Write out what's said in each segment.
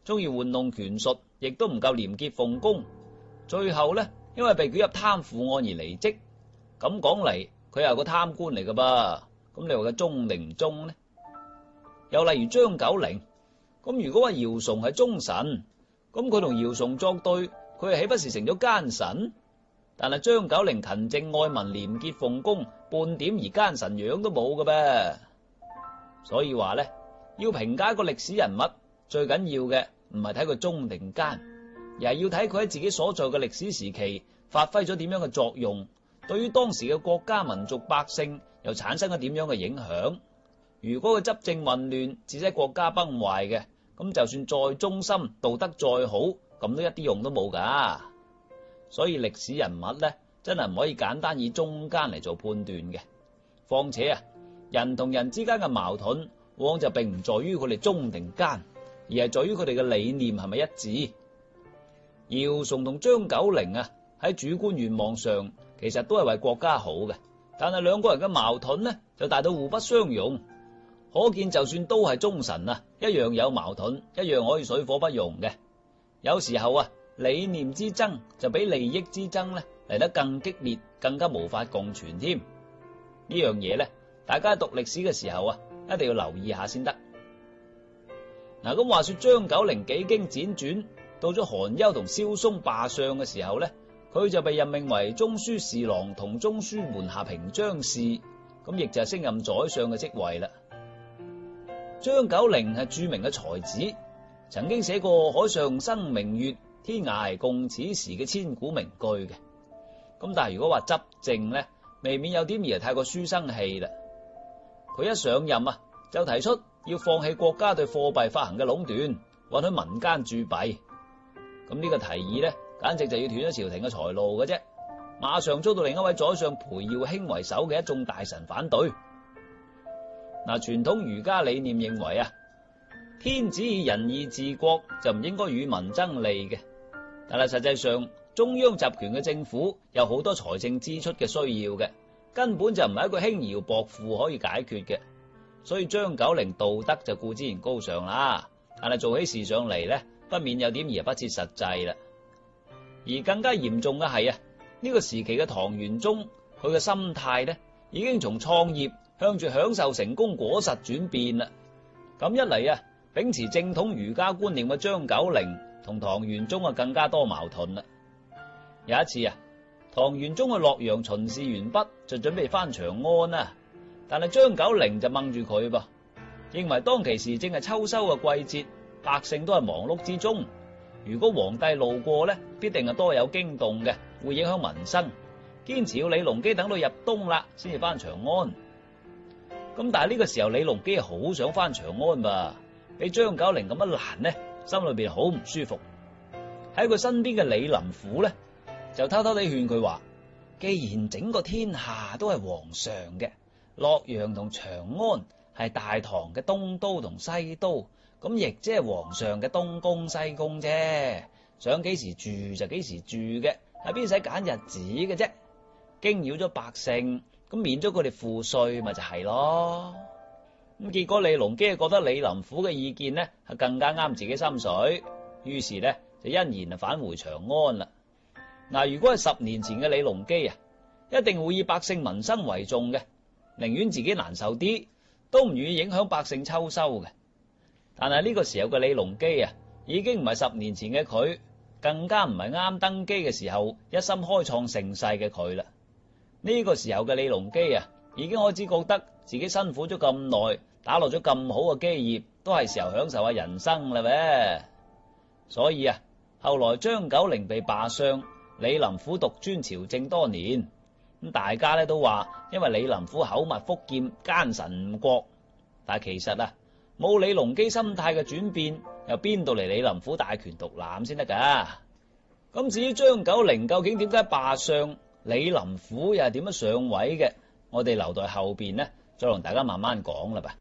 中意玩弄權術，亦都唔夠廉潔奉公，最後呢，因為被捲入貪腐案而離職。咁講嚟，佢又係個貪官嚟噶噃，咁你話佢忠定唔忠呢？又例如張九齡，咁如果話姚崇係忠臣，咁佢同姚崇作對，佢係豈不是成咗奸臣？但係張九齡勤政愛民、廉潔奉公，半點而奸臣樣都冇嘅噃。所以話呢，要評價一個歷史人物，最緊要嘅唔係睇佢忠定奸，而係要睇佢喺自己所在嘅歷史時期發揮咗點樣嘅作用，對於當時嘅國家民族百姓又產生咗點樣嘅影響。如果佢執政混亂，致使國家崩壞嘅，咁就算再忠心、道德再好，咁都一啲用都冇噶。所以歷史人物呢，真係唔可以簡單以忠奸嚟做判斷嘅。況且啊，人同人之間嘅矛盾，往往就並唔在於佢哋忠定奸，而係在於佢哋嘅理念係咪一致。姚崇同張九齡啊，喺主觀願望上其實都係為國家好嘅，但係兩個人嘅矛盾呢，就大到互不相容。可見就算都係忠臣啊，一樣有矛盾，一樣可以水火不容嘅。有時候啊，理念之爭就比利益之爭呢嚟得更激烈，更加無法共存添。呢樣嘢呢，大家讀歷史嘅時候啊，一定要留意下先得。嗱，咁話說張九齡幾經輾轉，到咗韓丘同蕭嵩罷相嘅時候呢，佢就被任命為中書侍郎同中書門下平章事，咁亦就係升任宰相嘅職位啦。張九齡係著名嘅才子，曾經寫過海上生明月，天涯共此時嘅千古名句嘅。咁但係如果話執政呢，未免有啲而係太過書生氣啦。佢一上任啊，就提出要放棄國家對貨幣發行嘅壟斷，允許民間鑄幣。咁呢個提議呢，簡直就要斷咗朝廷嘅財路嘅啫。馬上遭到另一位宰相裴耀卿為首嘅一眾大臣反對。嗱，傳統儒家理念認為啊，天子以仁義治國就唔應該與民爭利嘅。但係實際上，中央集權嘅政府有好多財政支出嘅需要嘅，根本就唔係一個輕徭薄賦可以解決嘅。所以張九齡道德就固之然高尚啦，但係做起事上嚟呢，不免有點而不切實際啦。而更加嚴重嘅係啊，呢個時期嘅唐玄宗，佢嘅心態呢，已經從創業向住享受成功果實轉變啦。咁一嚟啊，秉持正統儒家觀念嘅張九齡同唐玄宗啊更加多矛盾啦。有一次啊，唐玄宗去洛陽巡視完畢，就準備翻長安啦。但係張九齡就掹住佢噃，認為當其時正係秋收嘅季節，百姓都係忙碌之中，如果皇帝路過呢，必定係多有驚動嘅，會影響民生。堅持要李隆基等到入冬啦，先至翻長安。咁但係呢個時候，李隆基好想翻長安噃，俾張九齡咁一攔呢，心裏邊好唔舒服。喺佢身邊嘅李林甫呢，就偷偷地勸佢話：既然整個天下都係皇上嘅，洛陽同長安係大唐嘅東都同西都，咁亦即係皇上嘅東宮西宮啫，想幾時住就幾時住嘅，喺邊使揀日子嘅啫？驚擾咗百姓，咁免咗佢哋賦稅咪就係咯。咁結果李隆基覺得李林甫嘅意見呢係更加啱自己心水，於是呢就欣然啊返回長安啦。嗱，如果係10年前嘅李隆基啊，一定會以百姓民生為重嘅，寧願自己難受啲，都唔願意影響百姓秋收嘅。但係呢個時候嘅李隆基啊，已經唔係10年前嘅佢，更加唔係啱登基嘅時候一心開創盛世嘅佢啦。呢個時候嘅李隆基啊，已經開始覺得自己辛苦咗咁耐，打落咗咁好嘅基業，都係時候享受下人生啦咩？所以啊，後來張九齡被罷相，李林甫獨尊朝政多年。咁大家咧都話，因為李林甫口蜜腹劍，奸臣誤國。但係其實啊，冇李隆基心態嘅轉變，又邊度嚟李林甫大權獨攬先得噶？咁至於張九齡究竟點解罷相，李林甫又係點樣上位嘅？我哋留待後邊呢，再同大家慢慢講啦吧。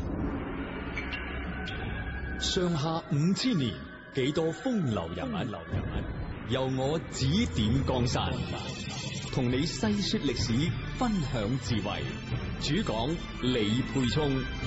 上下5000年，幾多風流人物，由我指點江山，同你細說歷史，分享智慧。主講李沛聰。